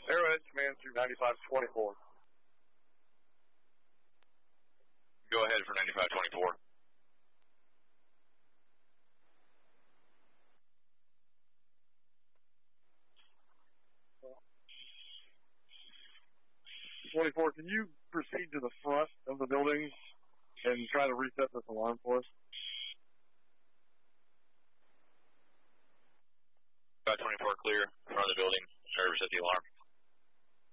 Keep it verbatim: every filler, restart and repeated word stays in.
Arrowhead, command through ninety-five twenty-four. Go ahead for ninety-five twenty-four. twenty-four, can you proceed to the front of the building and try to reset this alarm for us? five twenty-four clear, front of the building, try to reset the alarm.